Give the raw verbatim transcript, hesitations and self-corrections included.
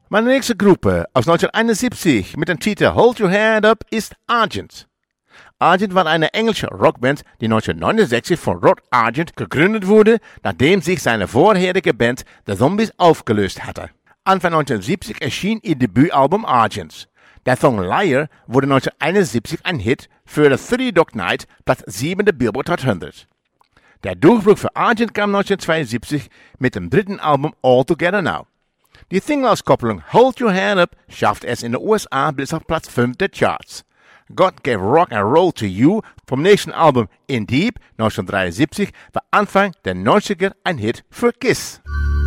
Meine nächste Gruppe aus neunzehnhunderteinundsiebzig mit dem Titel Hold Your Head Up ist Argent. Argent war eine englische Rockband, die neunzehnhundertneunundsechzig von Rod Argent gegründet wurde, nachdem sich seine vorherige Band The Zombies aufgelöst hatte. Anfang neunzehnhundertsiebzig erschien ihr Debütalbum Argent. Der Song Liar wurde neunzehnhunderteinundsiebzig ein Hit für The Three Dog Night, Platz sieben der Billboard dreihundert. Der Durchbruch für Argent kam neunzehnhundertzweiundsiebzig mit dem dritten Album All Together Now. Die Single-Auskopplung Hold Your Hand Up schafft es in den U S A bis auf Platz fünf der Charts. God Gave Rock and Roll to You vom nächsten Album In Deep neunzehnhundertdreiundsiebzig war Anfang der neunziger ein Hit für Kiss.